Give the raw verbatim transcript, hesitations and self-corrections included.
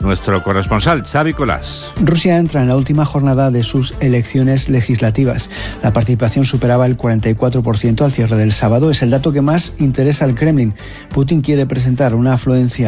nuestro corresponsal Xavi Colás. Rusia entra en la última jornada de sus elecciones legislativas. La participación superaba el cuarenta y cuatro por ciento al cierre del sábado. Es el dato que más interesa al Kremlin. Putin quiere presentar una afluencia